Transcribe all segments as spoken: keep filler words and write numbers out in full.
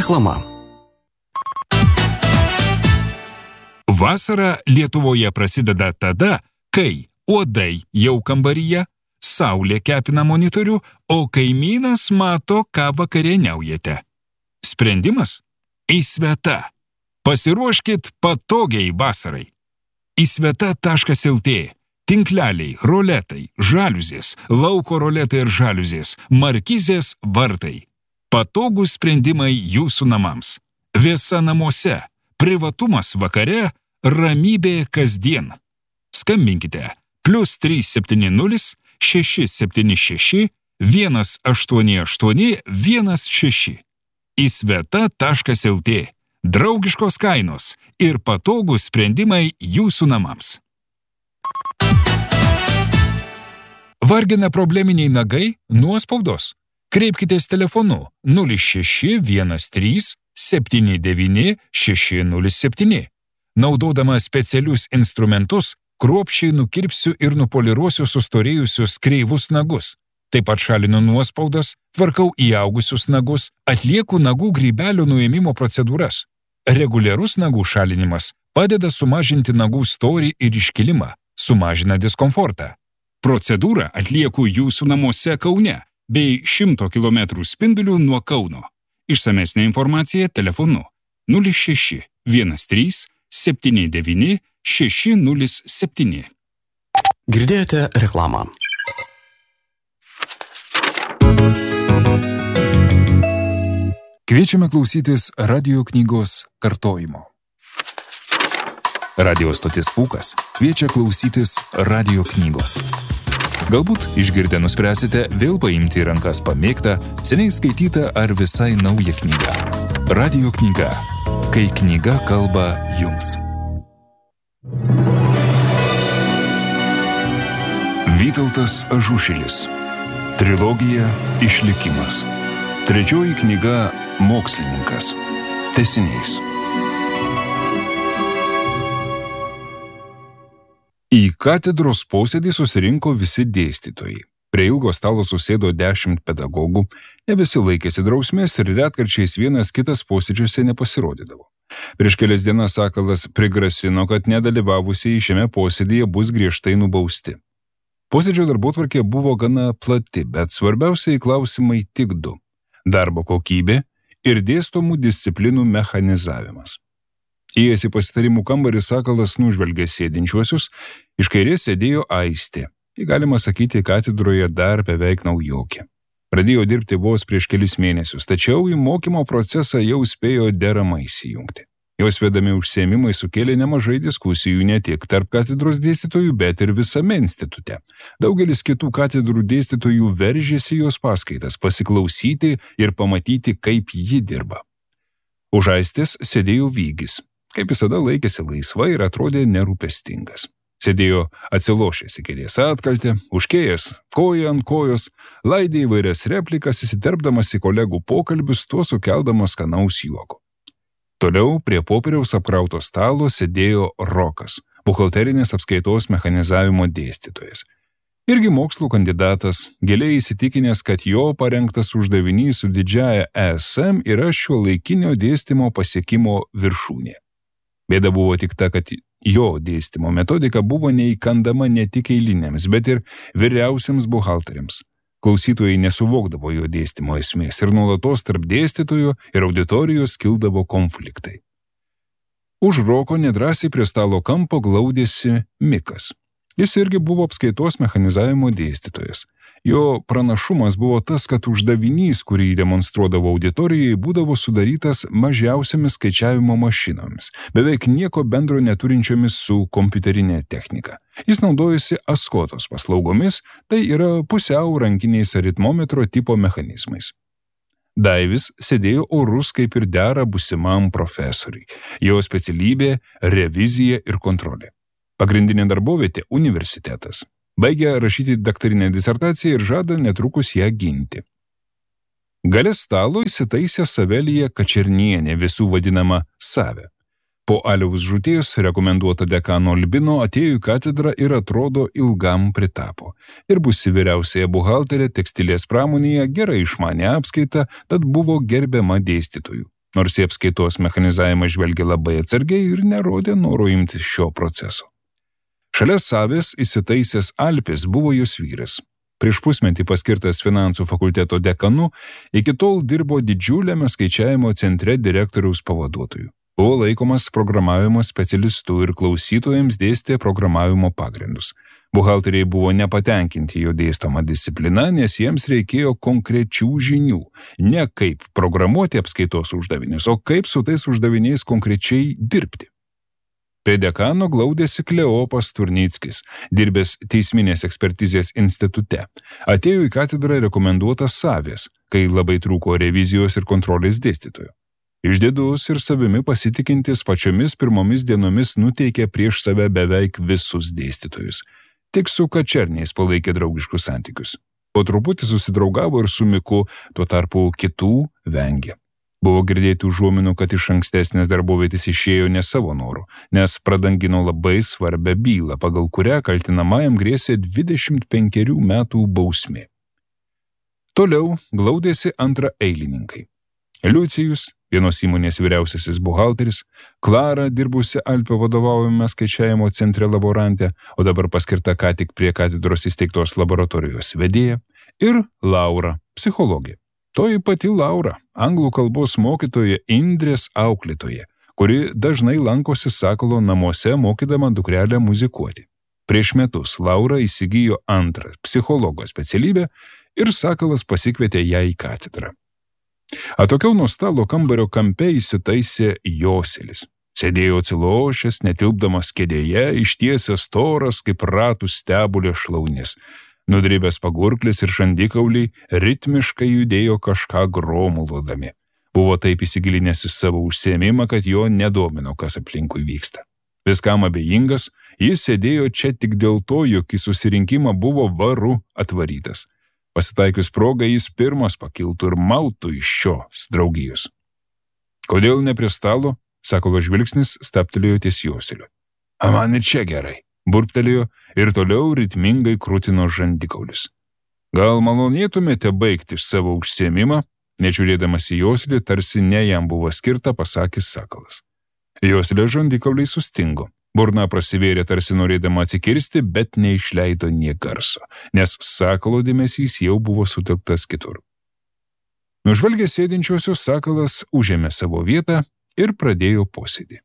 Reklama. Vasara Lietuvoje prasideda tada, kai uodai jau kambaryje, saulė kepina monitorių, o kaimynas mato, ką vakarieniaujate. Sprendimas? Įsveta. Pasiruoškit patogiai vasarai. Įsveta taškas lt. Tinkleliai, roletai, žaliuzės, lauko roletai ir žaliuzės, markizės, vartai. Patogūs sprendimai jūsų namams. Vėsa namuose, privatumas vakare, ramybė kasdien. Skambinkite plius trys septyni nulis šeši septyni šeši vienas aštuoni aštuoni vienas šeši. Įsveta taškas lt. Draugiškos kainos ir patogūs sprendimai jūsų namams. Vargina probleminiai nagai, nuospaudos? Kreipkitės telefonu nulis šeši vienas trys septyni devyni šeši nulis septyni. Naudodama specialius instrumentus, kruopščiai nukirpsiu ir nupoliruosiu sustorėjusius kreivus nagus. Taip pat šalinu nuospaudas, tvarkau įaugusius nagus, atlieku nagų grybelio nuėmimo procedūras. Reguliarus nagų šalinimas padeda sumažinti nagų storį ir iškilimą, sumažina diskomfortą. Procedūrą atlieku jūsų namuose Kaune bei šimto kilometrų spindulių nuo Kauno. Išsamesnė informacija telefonu nulis šeši vienas trys septyni devyni šeši nulis septyni. Girdėjote reklamą. Kviečiame klausytis radio knygos kartojimo. Radio stotis Pūkas kviečia klausytis radio knygos. Galbūt išgirdę nuspręsite vėl paimti į rankas pamėgtą, seniai skaitytą ar visai naują knygą. Radio knyga. Kai knyga kalba jums. Vytautas Ažušilis. Trilogija Išlikimas. Trečioji knyga Mokslininkas. Tęsinys. Į katedros posėdį susirinko visi dėstytojai. Prie ilgo stalo susėdo dešimt pedagogų, ne visi laikėsi drausmės ir retkarčiais vienas kitas posėdžiuose nepasirodydavo. Prieš kelias dienas Sakalas prigrasino, kad nedalyvavusieji šiame posėdyje bus griežtai nubausti. Posėdžio darbotvarkė buvo gana plati, bet svarbiausiai klausimai tik du – darbo kokybė ir dėstomų disciplinų mechanizavimas. Įėjęs į pasitarimų kambarį Sakalas nužvelgė sėdinčiuosius, iš kairės sėdėjo Aistė. Ji, galima sakyti, katedroje dar beveik naujokė. Pradėjo dirbti vos prieš kelis mėnesius, tačiau į mokymo procesą jau spėjo deramai įsijungti. Jos vedami užsiėmimai sukėlė nemažai diskusijų ne tik tarp katedros dėstytojų, bet ir visame institute. Daugelis kitų katedrų dėstytojų veržėsi jos paskaitas pasiklausyti ir pamatyti, kaip ji dirba. Už Aistės sėdėjo Vygis. Kaip visada laikėsi laisvai ir atrodė nerūpestingas. Sėdėjo atsilošęs į kėdės atkaltę, užkėjęs koją ant kojos, laidė įvairias replikas, įsiterpdamas į kolegų pokalbius, tuo sukeldamas skanaus juoko. Toliau prie popieriaus apkrauto stalo sėdėjo Rokas, buhalterinės apskaitos mechanizavimo dėstytojas. Irgi mokslų kandidatas, giliai įsitikinęs, kad jo parengtas uždavinys su didžiaja E S M yra šiuolaikinio dėstymo pasiekimo viršūnė. Bėda buvo tik ta, kad jo dėstymo metodika buvo neįkandama ne tik eiliniams, bet ir vyriausiams buhalteriams. Klausytojai nesuvokdavo jo dėstymo esmės ir nuolatos tarp dėstytojų ir auditorijos kildavo konfliktai. Už Roko nedrąsiai prie stalo kampo glaudėsi Mikas. Jis irgi buvo apskaitos mechanizavimo dėstytojas. Jo pranašumas buvo tas, kad uždavinys, kurį demonstruodavo auditorijai, būdavo sudarytas mažiausiamis skaičiavimo mašinomis, beveik nieko bendro neturinčiomis su kompiuterinė technika. Jis naudojasi Askotos paslaugomis, tai yra pusiau rankiniais aritmometro tipo mechanizmais. Daivis sėdėjo orus kaip ir dera būsimam profesoriui. Jo specialybė – revizija ir kontrolė. Pagrindinė darbovietė – universitetas. Baigė rašyti daktarinę disertaciją ir žada netrukus ją ginti. Gale stalo įsitaisė Savelija Kačernienė, visų vadinama Save. Po Aliaus žūties rekomenduota dekano Albino atėjo į katedrą ir atrodo ilgam pritapo. Ir busi vyriausiaja buhalterė tekstilės pramonėje gerai išmanė apskaitą, tad buvo gerbiama dėstytojų. nors į apskaitos mechanizavimą žvelgė labai atsargiai ir nerodė noro imtis šio proceso. Šalia Savės įsitaisęs Alpis buvo jos vyras. Prieš pusmetį paskirtas finansų fakulteto dekanu, iki tol dirbo didžiuliame skaičiavimo centre direktoriaus pavaduotoju. Buvo laikomas programavimo specialistu ir klausytojams dėstė programavimo pagrindus. Buhalteriai buvo nepatenkinti jo dėstama disciplina, nes jiems reikėjo konkrečių žinių, ne kaip programuoti apskaitos uždavinius, o kaip su tais uždaviniais konkrečiai dirbti. Prie dekano glaudėsi Kleopas Turnickis, dirbęs teisminės ekspertizės institute. Atėjo į katedrą rekomenduotas Savės, kai labai trūko revizijos ir kontrolės dėstytojų. Išdidus ir savimi pasitikintis pačiomis pirmomis dienomis nuteikė prieš save beveik visus dėstytojus. Tik su Kačerniais palaikė draugiškus santykius. Po truputį susidraugavo ir su Miku, tuo tarpu kitų vengė. Buvo girdėti užuominų, kad iš ankstesnės darbovietės išėjo ne savo noru, nes pradangino labai svarbią bylą, pagal kurią kaltinamajam grėsė dvidešimt penkerių metų bausmė. Toliau glaudėsi antraeilininkai. Liucijus, vienos įmonės vyriausiasis buhalteris, Klara, dirbusi Alpio vadovaujame skaičiavimo centre laborantė, o dabar paskirta ką tik prie katedros įsteigtos laboratorijos vedėja, ir Laura, psichologė. Toji pati Laura, anglų kalbos mokytoja Indrės auklėtoja, kuri dažnai lankosi Sakalo namuose mokydama dukrelę muzikuoti. Prieš metus Laura įsigijo antrą psichologo specialybę ir Sakalas pasikvietė ją į katedrą. Atokiau nuo stalo kambario kampe įsitaisė Joselis. Sėdėjo atsilošęs, netilpdamas kėdėje, ištiesęs storas kaip ratų stebulė šlaunis. Nudribęs pagurklis ir žandikauliai ritmiškai judėjo kažką gromulodami. Buvo taip įsigilinęs į savo užsiėmimą, kad jo nedomino, kas aplinkui vyksta. Viskam abejingas, jis sėdėjo čia tik dėl to, jog į susirinkimą buvo varu atvarytas. Pasitaikius progą jis pirmas pakiltų ir mautų iš šios draugijos. Kodėl ne prie stalo? Sakalo žvilgsnis staptelėjo ties Joseliu. A man ir čia gerai, burptelėjo ir toliau ritmingai krutino žandikaulius. Gal malonėtumėte baigti savo užsiėmimą? Nežiūrėdamas į Joselį, tarsi ne jam buvo skirta, pasakė Sakalas. Joselio žandikauliai sustingo. Burna prasivėrė tarsi norėdama atsikirsti, bet neišleido nie garso, nes Sakalo dėmesys jau buvo sutelktas kitur. Nužvelgęs sėdinčiuosius, Sakalas užėmė savo vietą ir pradėjo posėdį.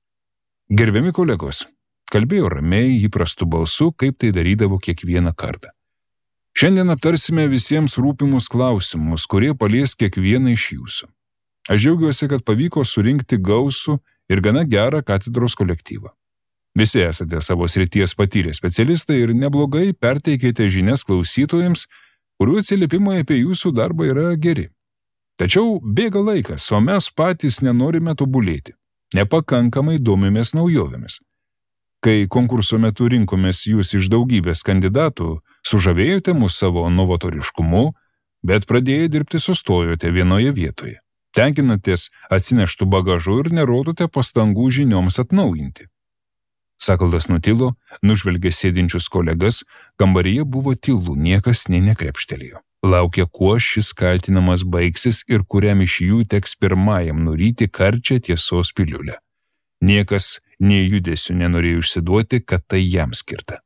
Gerbiami kolegos, kalbėjo ramiai, įprastu balsu, kaip tai darydavo kiekvieną kartą. Šiandien aptarsime visiems rūpimus klausimus, kurie palies kiekvieną iš jūsų. Aš džiaugiuosi, kad pavyko surinkti gausų ir gana gerą katedros kolektyvą. Visi esate savo srities patyrę specialistai ir neblogai perteikėte žinias klausytojams, kurių atsiliepimai apie jūsų darbą yra geri. Tačiau bėga laikas, o mes patys nenorime tobulėti. Nepakankamai domimės naujovėmis. Kai konkurso metu rinkomės jūs iš daugybės kandidatų, sužavėjote mus savo novatoriškumu, bet pradėję dirbti sustojote vienoje vietoje. Tenkinatės atsineštų bagažu ir nerodote pastangų žinioms atnaujinti. Sakalas nutilo, nužvelgė sėdinčius kolegas, kambaryje buvo tylu, niekas nė nekrepštelėjo. Laukė, kuo šis kaltinamas baigsis ir kuriam iš jų teks pirmajam nuryti karčią tiesos piliulę. Niekas nei judesiu nenorėjo išsiduoti, kad tai jam skirta.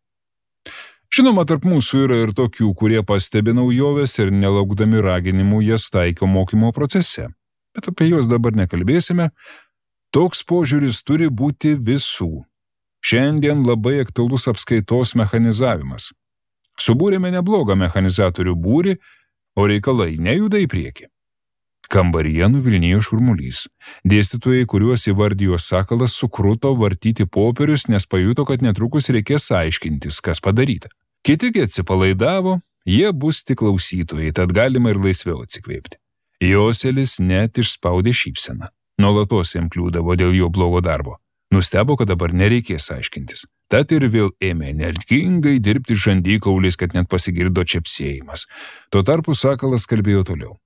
Žinoma, tarp mūsų yra ir tokių, kurie pastebi naujoves ir nelaukdami raginimų jas taiko mokymo procese. Bet apie juos dabar nekalbėsime. Toks požiūris turi būti visų. Šiandien labai aktualus apskaitos mechanizavimas. Subūrėme neblogą mechanizatorių būrį, o reikalai nejuda į priekį. Kambaryje nuvilnijo šurmulys. Dėstytojai, kuriuos įvardijo Sakalas, sukruto vartyti popierius, nes pajuto, kad netrukus reikės aiškintis, kas padaryta. Kitigi atsipalaidavo, jie bus tik klausytojai, tad galima ir laisviau atsikvėpti. Joselis net išspaudė šypseną. Nuolatos jam kliūdavo dėl jo blogo darbo. Nustebo, kad dabar nereikės aiškintis. Tad ir vėl ėmė energingai dirbti žandikauliais, kad net pasigirdo čepsėjimas. Tuo tarpu Sakalas kalbėjo toliau.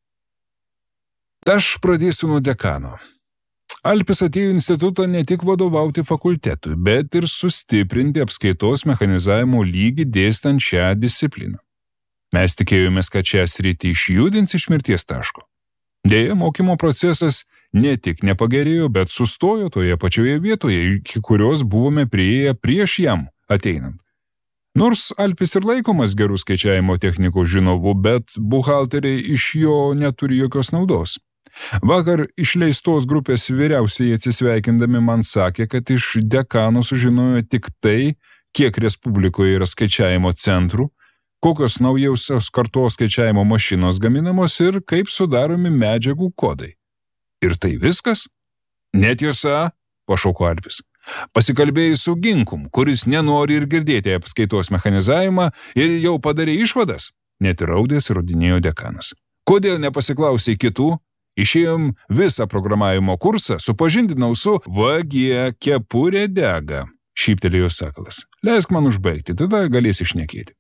Aš pradėsiu nuo dekano. Alpis atėjo į institutą ne tik vadovauti fakultetui, bet ir sustiprinti apskaitos mechanizavimo lygį dėstant šią discipliną. Mes tikėjomės, kad šią sritį išjudins iš mirties taško. Deja, mokymo procesas ne tik nepagerėjo, bet sustojo toje pačioje vietoje, iki kurios buvome priėję prieš jam ateinant. Nors Alpis ir laikomas gerų skaičiavimo technikų žinovu, bet buhalteriai iš jo neturi jokios naudos. Vakar išleistos grupės vyriausiai atsisveikindami man sakė, kad iš dekano sužinojo tik tai, kiek Respublikoje yra skaičiavimo centrų, kokios naujausios kartos skaičiavimo mašinos gaminamos ir kaip sudaromi medžiagų kodai. Ir tai viskas? Netiesa, pašauko Alpis. Pasikalbėjai su Ginkum, kuris nenori ir girdėti apskaitos mechanizavimą ir jau padarė išvadas, netiraudės įrodinėjo dekanas. Kodėl nepasiklausai kitų? Išėjom visą programavimo kursą, supažindinau su vagie kepurė dega, šyptelėjo Sakalas. Leisk man užbaigti, tada galėsi šnekėti.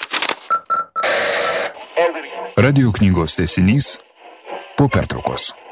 Radio knygos tęsinys po pertraukos.